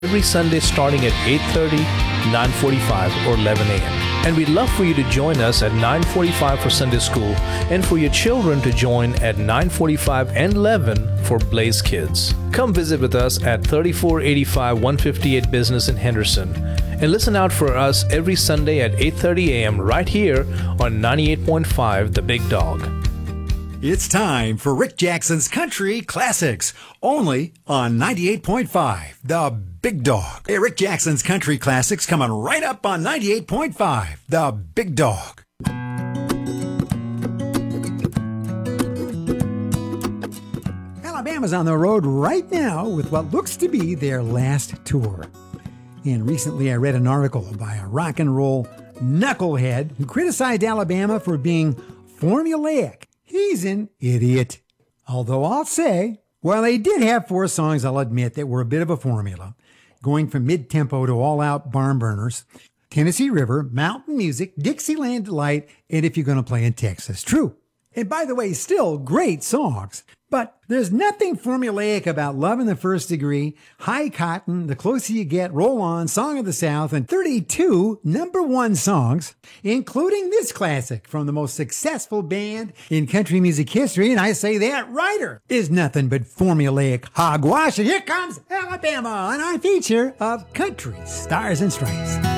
every Sunday starting at 8:30, 9:45, or 11 a.m. And we'd love for you to join us at 9:45 for Sunday School and for your children to join at 9:45 and 11 for Blaze Kids. Come visit with us at 3485 158 Business in Henderson and listen out for us every Sunday at 8:30 a.m. right here on 98.5 The Big Dog. It's time for Rick Jackson's Country Classics, only on 98.5 The Big Dog. Hey, Rick Jackson's Country Classics coming right up on 98.5 The Big Dog. Alabama's on the road right now with what looks to be their last tour. And recently I read an article by a rock and roll knucklehead who criticized Alabama for being formulaic. He's an idiot. Although I'll say, while they did have 4 songs, I'll admit, that were a bit of a formula, going from mid-tempo to all-out barn burners, Tennessee River, Mountain Music, Dixieland Delight, and If You're Gonna Play in Texas. True. And by the way, still great songs. But there's nothing formulaic about Love in the First Degree, High Cotton, The Closer You Get, Roll On, Song of the South, and 32 #1 songs, including this classic from the most successful band in country music history. And I say that writer is nothing but formulaic hogwash. And here comes Alabama on our feature of Country Stars and Stripes.